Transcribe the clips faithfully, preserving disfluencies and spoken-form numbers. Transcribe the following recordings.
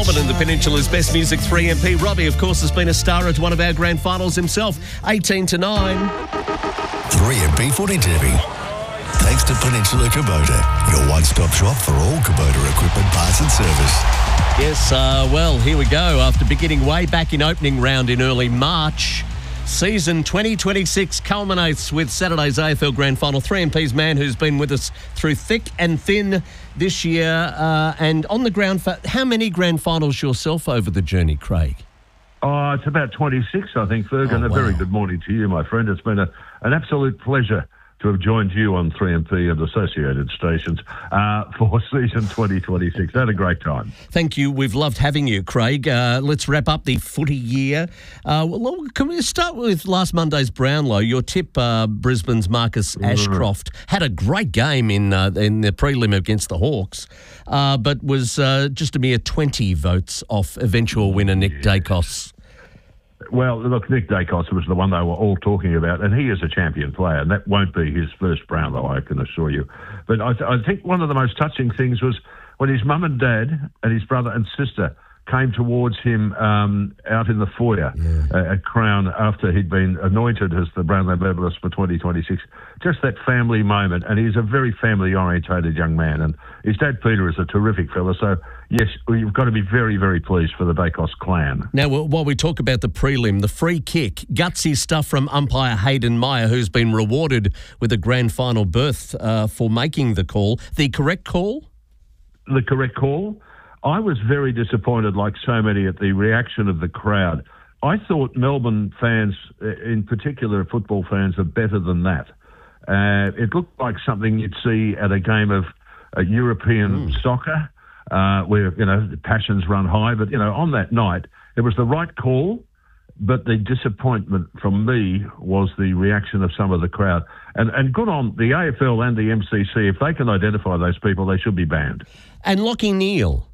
Melbourne and the Peninsula's best music, three M P. Robbie, of course, has been a star at one of our grand finals himself, eighteen to nine. three M P Footy Tipping. Thanks to Peninsula Kubota, your one-stop shop for all Kubota equipment, parts and service. Yes, uh, well, here we go. After beginning way back in opening round in early March, season twenty twenty-six culminates with Saturday's A F L Grand Final. three M P's man who's been with us through thick and thin this year. Uh, and on the ground, for how many grand finals yourself over the journey, Craig? Oh, it's about twenty-six, I think, Ferg. And Oh, a wow. very good morning to you, my friend. It's been a, an absolute pleasure to have joined you on three M P and associated stations uh, for season twenty twenty-six. Had a great time. Thank you. We've loved having you, Craig. Uh, let's wrap up the footy year. Uh, well, can we start with last Monday's Brownlow? Your tip, uh, Brisbane's Marcus Ashcroft, had a great game in uh, in the prelim against the Hawks, uh, but was uh, just a mere twenty votes off eventual winner Nick Dacos. Well, look, Nick Dacos was the one they were all talking about, and he is a champion player, and that won't be his first Brownlow, I can assure you. But I, th- I think one of the most touching things was when his mum and dad and his brother and sister came towards him um, out in the foyer yeah. uh, at Crown after he'd been anointed as the Brownlow medalist for twenty twenty-six. Just that family moment, and he's a very family-orientated young man, and his dad Peter is a terrific fella, so yes, you've got to be very, very pleased for the Dacos clan. Now, while we talk about the prelim, the free kick, gutsy stuff from umpire Hayden Meyer, who's been rewarded with a grand final berth uh, for making the call. The correct call? The correct call? I was very disappointed, like so many, at the reaction of the crowd. I thought Melbourne fans, in particular football fans, are better than that. Uh, it looked like something you'd see at a game of uh, European mm. soccer, uh, where, you know, the passions run high. But, you know, on that night, it was the right call, but the disappointment from me was the reaction of some of the crowd. And, and good on the A F L and the M C C. If they can identify those people, they should be banned. And Lockie Neal.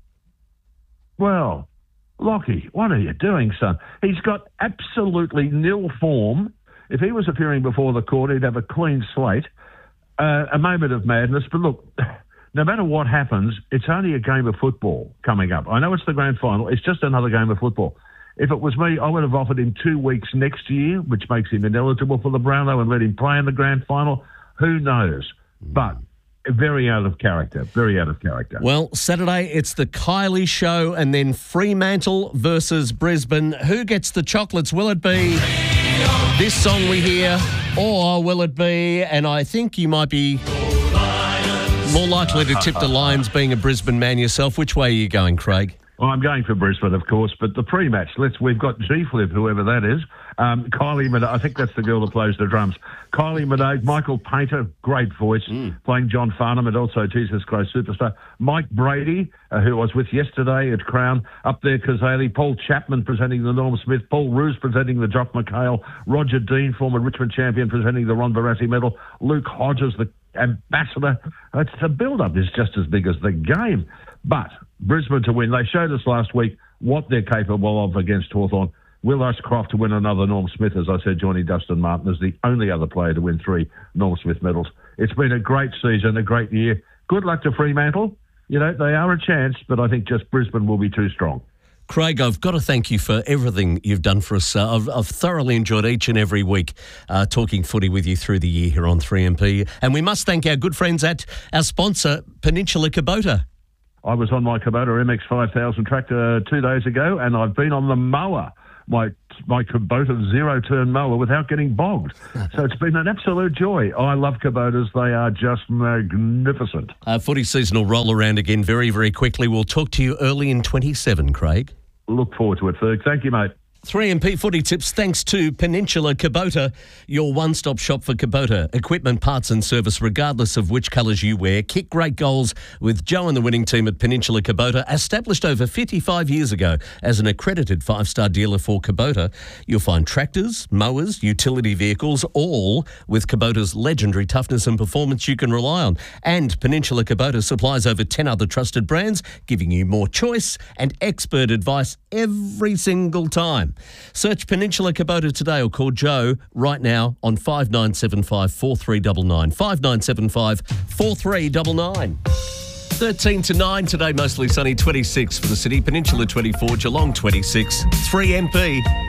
Well, Lockie, what are you doing, son? He's got absolutely nil form. If he was appearing before the court, he'd have a clean slate. Uh, a moment of madness. But look, no matter what happens, it's only a game of football coming up. I know it's the grand final. It's just another game of football. If it was me, I would have offered him two weeks next year, which makes him ineligible for the Brownlow, and let him play in the grand final. Who knows? But very out of character, very out of character. Well, Saturday, it's the Kylie show and then Fremantle versus Brisbane. Who gets the chocolates? Will it be this song we hear, or will it be, and I think you might be more likely to tip the Lions being a Brisbane man yourself. Which way are you going, Craig? Well, I'm going for Brisbane, of course, but the pre-match, let's, we've got G-Flip, whoever that is. Um, Kylie Minogue, I think that's the girl that plays the drums. Kylie Minogue, Michael Painter, great voice, mm. playing John Farnham, and also Jesus Christ Superstar. Mike Brady, uh, who I was with yesterday at Crown, up there, Kazali. Paul Chapman presenting the Norm Smith. Paul Roos presenting the Jock McHale. Roger Dean, former Richmond champion, presenting the Ron Barassi medal. Luke Hodges, the ambassador. It's, the build-up is just as big as the game. But Brisbane to win. They showed us last week what they're capable of against Hawthorn. Will Ashcroft to win another Norm Smith, as I said, joining Dustin Martin as the only other player to win three Norm Smith medals. It's been a great season, a great year. Good luck to Fremantle. You know, they are a chance, but I think just Brisbane will be too strong. Craig, I've got to thank you for everything you've done for us. Uh, I've, I've thoroughly enjoyed each and every week uh, talking footy with you through the year here on three M P. And we must thank our good friends at our sponsor, Peninsula Kubota. I was on my Kubota M X five thousand tractor two days ago, and I've been on the mower, my my Kubota zero-turn mower, without getting bogged. So it's been an absolute joy. I love Kubotas. They are just magnificent. Uh, footy season will roll around again very, very quickly. We'll talk to you early in twenty-seven, Craig. Look forward to it, Ferg. Thank you, mate. three M P Footy Tips thanks to Peninsula Kubota, your one-stop shop for Kubota equipment, parts and service, regardless of which colours you wear. Kick great goals with Joe and the winning team at Peninsula Kubota, established over fifty-five years ago as an accredited five-star dealer for Kubota. You'll find tractors, mowers, utility vehicles, all with Kubota's legendary toughness and performance you can rely on. And Peninsula Kubota supplies over ten other trusted brands, giving you more choice and expert advice every single time. Search Peninsula Kubota today or call Joe right now on five nine seven five, four three nine nine, five nine seven five, four three nine nine. thirteen to nine today, mostly sunny, twenty-six for the city, Peninsula twenty-four, Geelong twenty-six, three M P.